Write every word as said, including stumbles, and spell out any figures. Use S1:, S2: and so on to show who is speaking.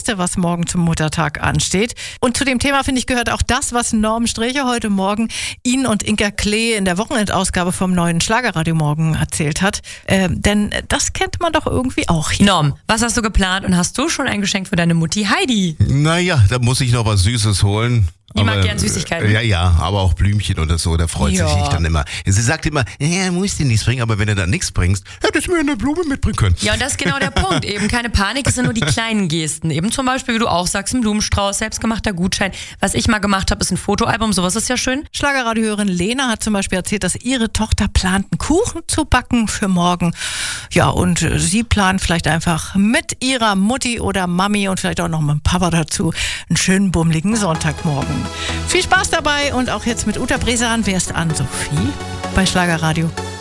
S1: Beste, was morgen zum Muttertag ansteht. Und zu dem Thema, finde ich, gehört auch das, was Norm Streche heute Morgen Ihnen und Inka Klee in der Wochenendausgabe vom neuen Schlagerradio Morgen erzählt hat. Ähm, denn das kennt man doch irgendwie auch hier.
S2: Norm, was hast du geplant und hast du schon ein Geschenk für deine Mutti Heidi?
S3: Naja, da muss ich noch was Süßes holen.
S2: Die
S3: aber,
S2: mag gern Süßigkeiten.
S3: Ja, ja, aber auch Blümchen oder so, da freut
S2: Ja.
S3: sich ich dann immer. Sie sagt immer, ja, muss dir nichts bringen, aber wenn du da nichts bringst, hättest du mir eine Blume mitbringen können.
S2: Ja, und das ist genau der Punkt. Eben keine Panik, es sind nur die kleinen Gesten. Eben zum Beispiel, wie du auch sagst, ein Blumenstrauß, selbstgemachter Gutschein. Was ich mal gemacht habe, ist ein Fotoalbum, sowas ist ja schön.
S1: Schlagerradiohörerin Lena hat zum Beispiel erzählt, dass ihre Tochter plant, einen Kuchen zu backen für morgen. Ja, und äh, sie plant vielleicht einfach mit ihrer Mutti oder Mami und vielleicht auch noch mit dem Papa dazu einen schönen bummeligen Sonntagmorgen. Viel Spaß dabei und auch jetzt mit Uta Bresan. Wer ist an? Sophie bei Schlagerradio.